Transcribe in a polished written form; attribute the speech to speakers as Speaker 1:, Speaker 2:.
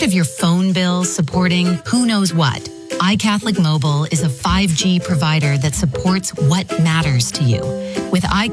Speaker 1: of your phone bill supporting who knows what? iCatholic Mobile is a 5G provider that supports what matters to you. With